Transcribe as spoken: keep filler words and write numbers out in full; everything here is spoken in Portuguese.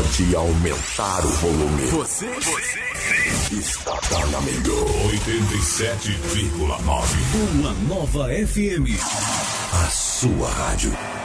Pode aumentar o volume. Você, você, você está na melhor. oitenta e sete vírgula nove. Uma nova F M. A sua rádio.